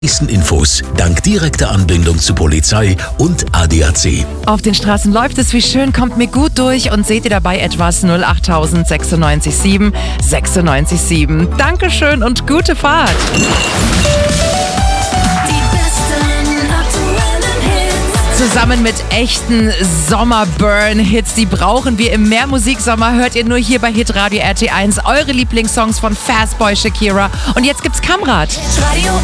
Nächsten Infos dank direkter Anbindung zu Polizei und ADAC. Auf den Straßen läuft es wie schön, kommt mir gut durch und seht ihr dabei etwas 08000 96 96 Dankeschön und gute Fahrt. Zusammen mit echten Sommer-Burn-Hits, die brauchen wir im Mehrmusiksommer, hört ihr nur hier bei Hitradio RT1 eure Lieblingssongs von Fastboy, Shakira. Und jetzt gibt's Kamrat.